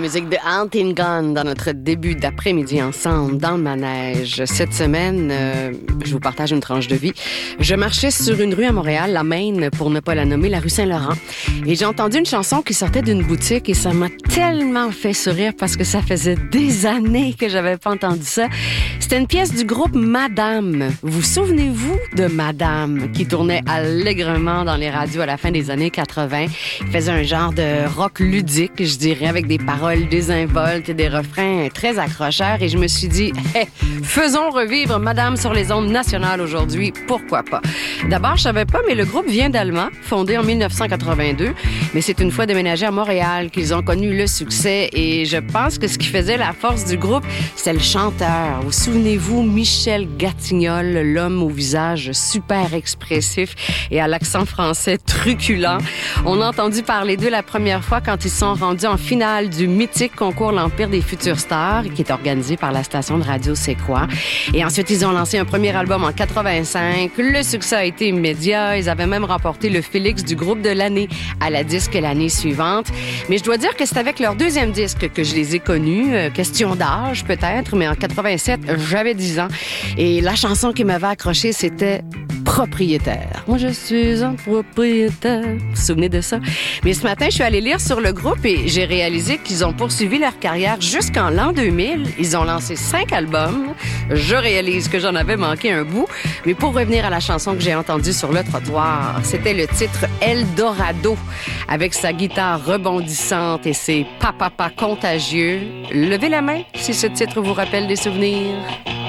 la musique de Hunting Gun dans notre début d'après-midi ensemble dans le manège. Cette semaine, je vous partage une tranche de vie. Je marchais sur une rue à Montréal, la Main, pour ne pas la nommer, la rue Saint-Laurent. Et j'ai entendu une chanson qui sortait d'une boutique et ça m'a tellement fait sourire parce que ça faisait des années que j'avais pas entendu ça. C'était une pièce du groupe Madame. Vous souvenez-vous de Madame qui tournait allègrement dans les radios à la fin des années 80? Il faisait un genre de rock ludique, je dirais, avec des paroles désinvoltes et des refrains très accrocheurs. Et je me suis dit, faisons revivre Madame sur les ondes nationales aujourd'hui. Pourquoi pas? D'abord, je savais pas, mais le groupe vient d'Allemand, fondé en 1982. Mais c'est une fois déménagé à Montréal qu'ils ont connu le succès. Et je pense que ce qui faisait la force du groupe, c'est le chanteur. Vous souvenez-vous, Michel Gatignol, l'homme au visage super expressif et à l'accent français truculent. On a entendu parler d'eux la première fois quand ils sont rendus en finale du mythique concours L'Empire des futures stars, qui est organisé par la station de radio C'est quoi. Et ensuite, ils ont lancé un premier album en 85. Le succès a été immédiat. Ils avaient même remporté le Félix du groupe de l'année à la disque l'année suivante. Mais je dois dire que c'est avec leur deuxième disque que je les ai connus. Question d'âge, peut-être, mais en 87, j'avais 10 ans. Et la chanson qui m'avait accroché, c'était Propriétaire. Moi, je suis un propriétaire. Vous vous souvenez de ça? Mais ce matin, je suis allée lire sur le groupe et j'ai réalisé qu'ils ont poursuivi leur carrière jusqu'en l'an 2000. Ils ont lancé 5 albums. Je réalise que j'en avais manqué un bout. Mais pour revenir à la chanson que j'ai entendue sur le trottoir, c'était le titre Eldorado, avec sa guitare rebondissante et ses pa-pa-pa contagieux. Levez la main si ce titre vous rappelle des souvenirs.